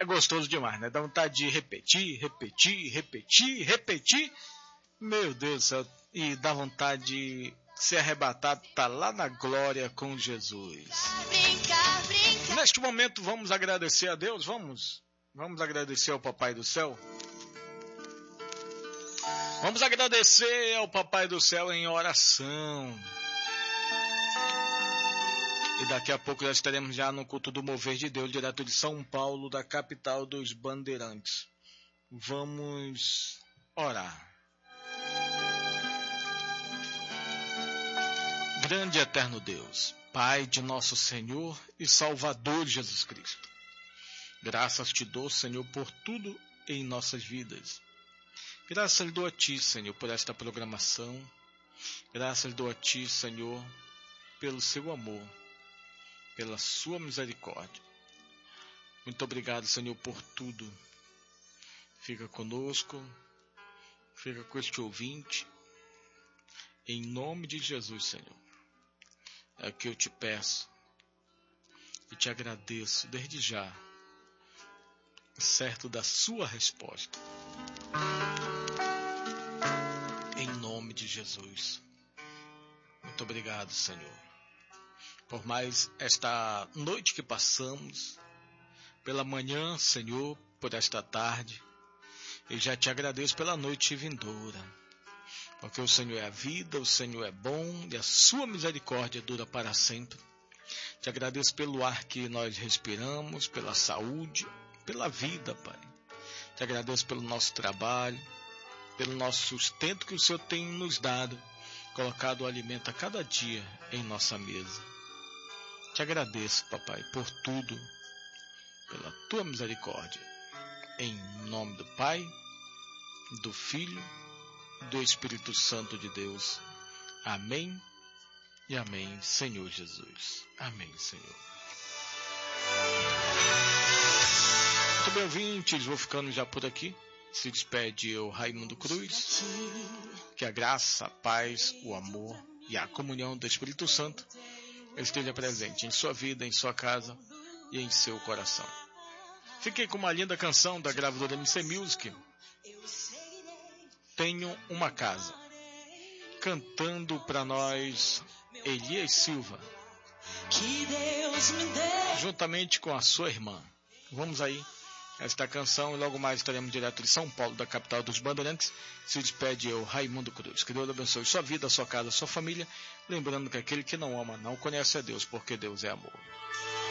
gostoso demais, né? Dá vontade de repetir. Meu Deus do céu. E dá vontade de ser arrebatado, tá lá na glória com Jesus. Neste momento vamos agradecer a Deus, vamos agradecer ao Papai do Céu. Vamos agradecer ao Papai do Céu em oração. E daqui a pouco já estaremos já no culto do Mover de Deus, direto de São Paulo, da capital dos Bandeirantes. Vamos orar. Grande e eterno Deus, Pai de nosso Senhor e Salvador Jesus Cristo. Graças te dou, Senhor, por tudo em nossas vidas. Graças dou a ti, Senhor, por esta programação. Graças dou a ti, Senhor, pelo seu amor, pela sua misericórdia. Muito obrigado, Senhor, por tudo. Fica conosco, fica com este ouvinte. Em nome de Jesus, Senhor. É o que eu te peço e te agradeço desde já, certo da sua resposta. Em nome de Jesus. Muito obrigado, Senhor, por mais esta noite que passamos, pela manhã, Senhor, por esta tarde, e já te agradeço pela noite vindoura. Porque o Senhor é a vida, o Senhor é bom e a sua misericórdia dura para sempre. Te agradeço pelo ar que nós respiramos, pela saúde, pela vida, Pai. Te agradeço pelo nosso trabalho, pelo nosso sustento que o Senhor tem nos dado, colocado o alimento a cada dia em nossa mesa. Te agradeço, Papai, por tudo, pela tua misericórdia. Em nome do Pai, do Filho, do Espírito Santo de Deus. Amém e amém, Senhor Jesus. Amém, Senhor. Muito bem, ouvintes, vou ficando já por aqui. Se despede o Raimundo Cruz. Que a graça, a paz, o amor e a comunhão do Espírito Santo esteja presente em sua vida, em sua casa e em seu coração. Fiquei com uma linda canção da gravadora MC Music, Tenho uma Casa, cantando para nós Elias Silva, juntamente com a sua irmã. Vamos aí, esta canção, e logo mais estaremos direto de São Paulo, da capital dos Bandeirantes. Se despede eu, Raimundo Cruz. Que Deus abençoe sua vida, sua casa, sua família. Lembrando que aquele que não ama não conhece a Deus, porque Deus é amor.